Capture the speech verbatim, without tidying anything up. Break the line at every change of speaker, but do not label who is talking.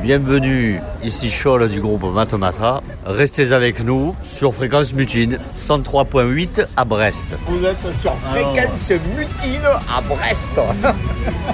Bienvenue, ici Scholl du groupe Mathemata. Restez avec nous sur Fréquence Mutine, cent trois virgule huit à Brest.
Vous êtes sur Fréquence Mutine à Brest.